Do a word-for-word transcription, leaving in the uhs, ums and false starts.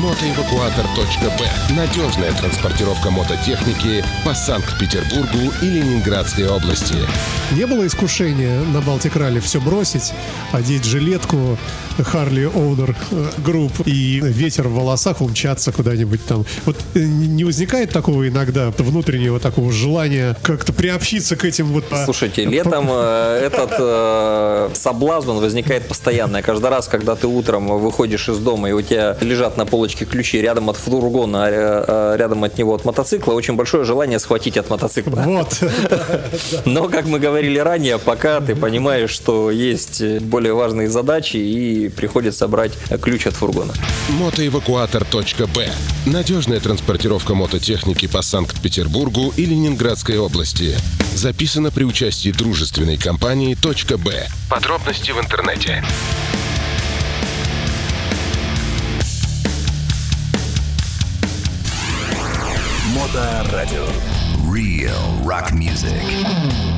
Мотоэвакуатор точка бэ. Надежная транспортировка мототехники по Санкт-Петербургу и Ленинградской области. Не было искушения на Балтик Ралли все бросить, одеть жилетку Harley Owner Group и ветер в волосах умчаться куда-нибудь там? Вот не возникает такого иногда внутреннего такого желания как-то приобщиться к этим вот... Слушайте, летом э, этот э, соблазн он возникает постоянно. Каждый раз, когда ты утром выходишь из дома и у тебя лежат на полочке ключи рядом от фургона, а рядом от него от мотоцикла, очень большое желание схватить от мотоцикла. Вот. Но, как мы говорили ранее, пока ты понимаешь, что есть более важные задачи и приходится брать ключ от фургона. Мотоэвакуатор точка бэ. Надежная транспортировка мототехники по Санкт-Петербургу и Ленинградской области. Записано при участии дружественной компании «Точка Б». Подробности в интернете. Моторадио. Real rock music.